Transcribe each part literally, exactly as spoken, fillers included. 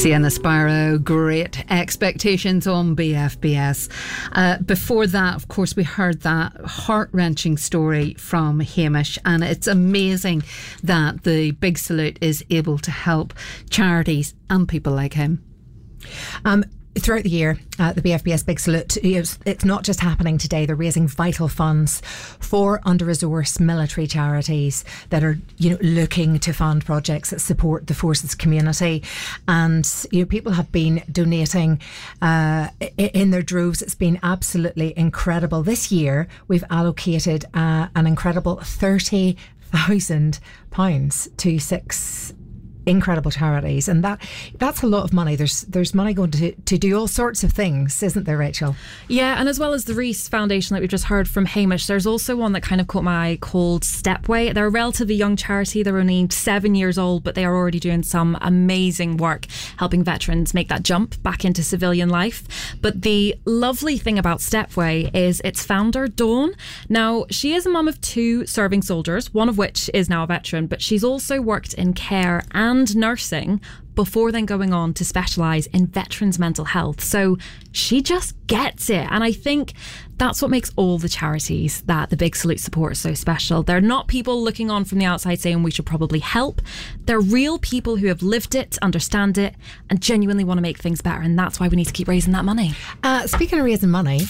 Sienna Sparrow, Great Expectations on B F B S. Uh, before that, of course, we heard that heart-wrenching story from Hamish, and it's amazing that the Big Salute is able to help charities and people like him. Um, Throughout the year, uh, the B F B S Big Salute, it's, it's not just happening today. They're raising vital funds for under-resourced military charities that are, you know, looking to fund projects that support the forces community. And, you know, people have been donating uh, in their droves. It's been absolutely incredible. This year, we've allocated uh, an incredible thirty thousand pounds to six incredible charities, and that that's a lot of money. There's there's money going to to do all sorts of things, isn't there, Rachel? Yeah, and as well as the Reese Foundation that we've just heard from Hamish, there's also one that kind of caught my eye called Stepway. They're a relatively young charity. They're only seven years old, but they are already doing some amazing work helping veterans make that jump back into civilian life. But the lovely thing about Stepway is its founder, Dawn. Now, she is a mum of two serving soldiers, one of which is now a veteran, but she's also worked in care and and nursing before then going on to specialise in veterans' mental health. So she just gets it. And I think that's what makes all the charities that the Big Salute support so special. They're not people looking on from the outside saying we should probably help. They're real people who have lived it, understand it, and genuinely want to make things better. And that's why we need to keep raising that money. Uh, speaking of raising money,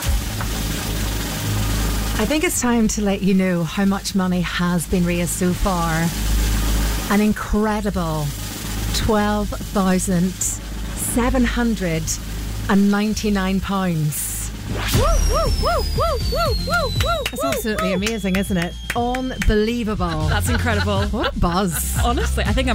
I think it's time to let you know how much money has been raised so far. An incredible twelve thousand seven hundred ninety-nine pounds. That's absolutely amazing, isn't it? Unbelievable. That's incredible. What a buzz. Honestly, I think I'm